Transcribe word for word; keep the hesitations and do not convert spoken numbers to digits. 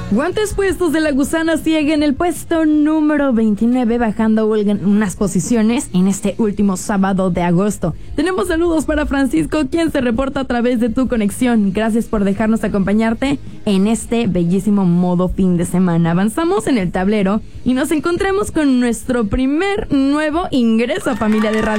Guantes puestos de la gusana ciega en el puesto número veintinueve, bajando unas posiciones en este último sábado de agosto. Tenemos saludos para Francisco, quien se reporta a través de tu conexión. Gracias por dejarnos acompañarte en este bellísimo modo fin de semana. Avanzamos en el tablero y nos encontramos con nuestro primer nuevo ingreso a Familia de Radio.